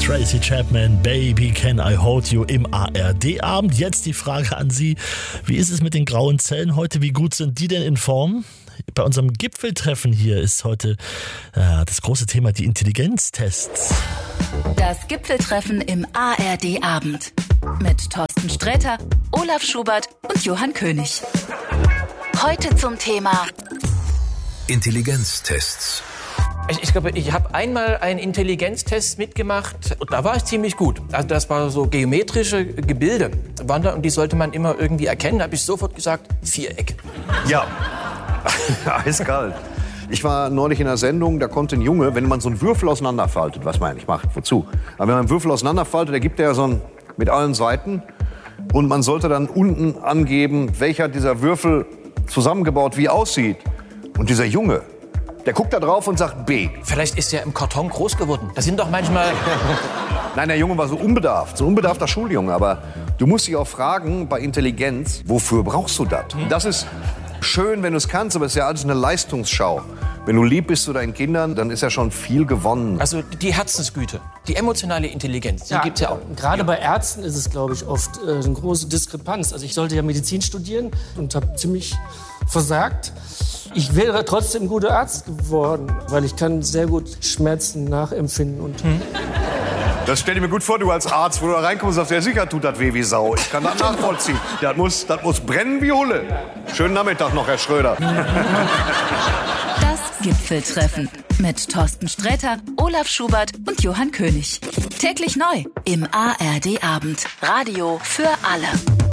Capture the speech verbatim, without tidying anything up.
Tracy Chapman, Baby Can I Hold You im A R D-Abend. Jetzt die Frage an Sie, wie ist es mit den grauen Zellen heute? Wie gut sind die denn in Form? Bei unserem Gipfeltreffen hier ist heute äh, das große Thema die Intelligenztests. Das Gipfeltreffen im A R D-Abend mit Thorsten Sträter, Olaf Schubert und Johann König. Heute zum Thema Intelligenztests. Ich, ich glaube, ich habe einmal einen Intelligenztest mitgemacht und da war ich ziemlich gut. Also das war so geometrische Gebilde waren da und die sollte man immer irgendwie erkennen. Da habe ich sofort gesagt, Viereck. Ja, eiskalt. Ich war neulich in einer Sendung, da konnte ein Junge, wenn man so einen Würfel auseinanderfaltet, was man eigentlich macht, wozu? Aber wenn man einen Würfel auseinanderfaltet, da gibt er so einen mit allen Seiten und man sollte dann unten angeben, welcher dieser Würfel zusammengebaut wie aussieht. Und dieser Junge, der guckt da drauf und sagt B. Vielleicht ist er im Karton groß geworden. Das sind doch manchmal... Nein, der Junge war so unbedarft, so ein unbedarfter Schuljunge. Aber du musst dich auch fragen, bei Intelligenz, wofür brauchst du das? Das ist schön, wenn du es kannst, aber es ist ja alles eine Leistungsschau. Wenn du lieb bist zu deinen Kindern, dann ist ja schon viel gewonnen. Also die Herzensgüte, die emotionale Intelligenz, die ja, gibt's ja auch. Gerade ja. bei Ärzten ist es, glaube ich, oft äh, eine große Diskrepanz. Also ich sollte ja Medizin studieren und habe ziemlich versagt. Ich wäre trotzdem ein guter Arzt geworden, weil ich kann sehr gut Schmerzen nachempfinden. Und hm. Das stell dir mir gut vor, du als Arzt, wo du da reinkommst und sagst, ja sicher tut das weh wie Sau. Ich kann das nachvollziehen. Das muss, das muss brennen wie Hulle. Schönen Nachmittag noch, Herr Schröder. Das Gipfeltreffen mit Thorsten Sträter, Olaf Schubert und Johann König. Täglich neu im A R D-Abend. Radio für alle.